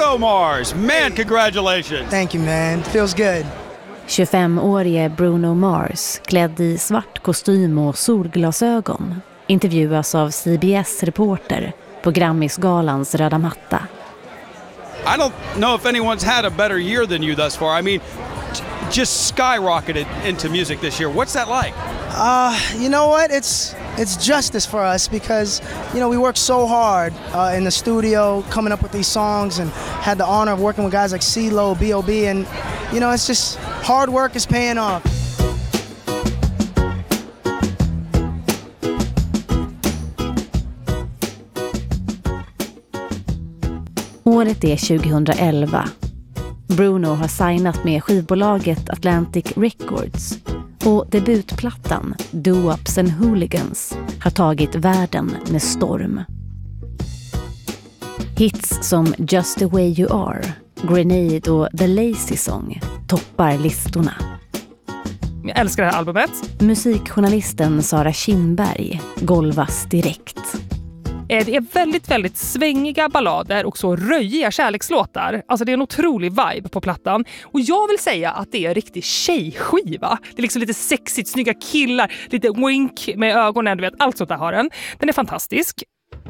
Bruno Mars. Man, congratulations. Thank you, man. It feels good. 25-årige Bruno Mars, klädd i svart kostym och solglasögon, intervjuas av CBS-reporter på Grammisgalans röda matta. I don't know if anyone's had a better year than you thus far. I mean, just skyrocketed into music this year. What's that like? You know what? It's justice for us because, you know, we worked so hard in the studio coming up with these songs and had the honor of working with guys like CeeLo, B.O.B. and, you know, it's just hard work is paying off. Året är 2011. Bruno har signat med skivbolaget Atlantic Records och debutplattan Doo-Wops and Hooligans har tagit världen med storm. Hits som Just the way you are, Grenade och The Lazy Song toppar listorna. Jag älskar det här albumet. Musikjournalisten Sara Kindberg golvas direkt. Det är väldigt, väldigt svängiga ballader och så röjiga kärlekslåtar. Alltså det är en otrolig vibe på plattan. Och jag vill säga att det är en riktig tjejskiva. Det är liksom lite sexigt, snygga killar, lite wink med ögonen, du vet, allt sånt där har den. Den är fantastisk.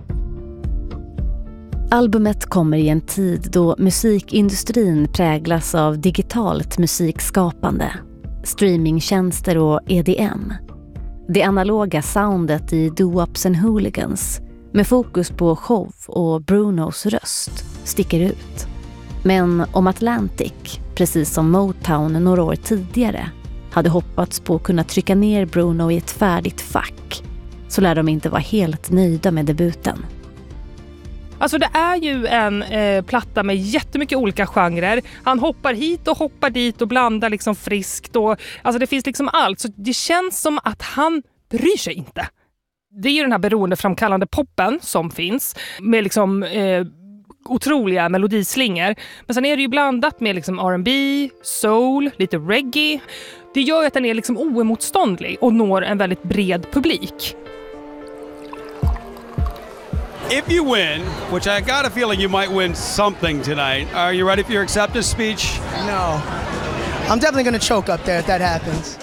Albumet kommer i en tid då musikindustrin präglas av digitalt musikskapande, streamingtjänster och EDM. Det analoga soundet i Doo-Wops and Hooligans med fokus på show och Brunos röst sticker ut. Men om Atlantic, precis som Motown några år tidigare, hade hoppats på att kunna trycka ner Bruno i ett färdigt fack, så lär de inte vara helt nöjda med debuten. Alltså det är ju en platta med jättemycket olika genrer. Han hoppar hit och hoppar dit och blandar liksom friskt. Och, alltså det finns liksom allt. Så det känns som att han bryr sig inte. Det är ju den här beroendeframkallande poppen som finns. Med liksom otroliga melodislingor. Men sen är det ju blandat med liksom R&B, soul, lite reggae. Det gör ju att den är liksom oemotståndlig och når en väldigt bred publik. If you win, which I got a feeling you might win something tonight, are you ready for your acceptance speech? No. I'm definitely going to choke up there if that happens.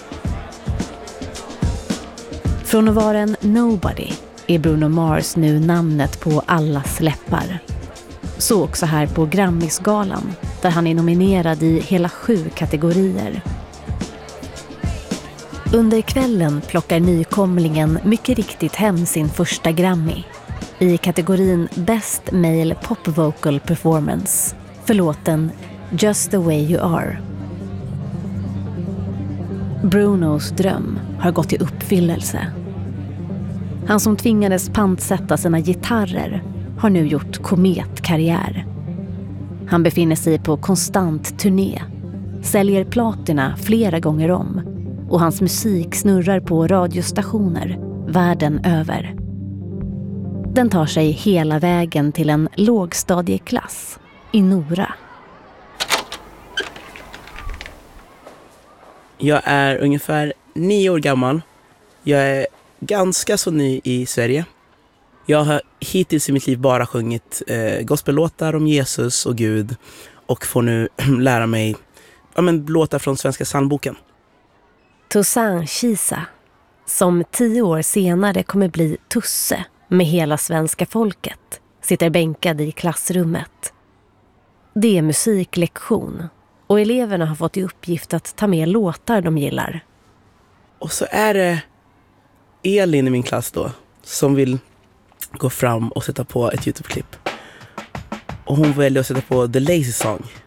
Från att vara en nobody är Bruno Mars nu namnet på allas läppar. Så också här på Grammisgalan, där han är nominerad i hela 7 kategorier. Under kvällen plockar nykomlingen mycket riktigt hem sin första Grammy i kategorin Best Male Pop Vocal Performance för låten Just the way you are. Brunos dröm har gått i uppfyllelse. Han som tvingades pantsätta sina gitarrer har nu gjort kometkarriär. Han befinner sig på konstant turné, säljer platina flera gånger om och hans musik snurrar på radiostationer världen över. Den tar sig hela vägen till en lågstadieklass i Nora. Jag är ungefär 9 år gammal. Jag är ganska så ny i Sverige. Jag har hittills i mitt liv bara sjungit gospellåtar om Jesus och Gud och får nu lära mig låtar från Svenska psalmboken. Toussaint Kisa, som 10 år senare kommer bli Tusse med hela svenska folket, sitter bänkad i klassrummet. Det är musiklektion och eleverna har fått i uppgift att ta med låtar de gillar. Och så är det Elin i min klass då som vill gå fram och sätta på ett YouTube-klipp. Och hon väljer att sätta på The Lazy Song.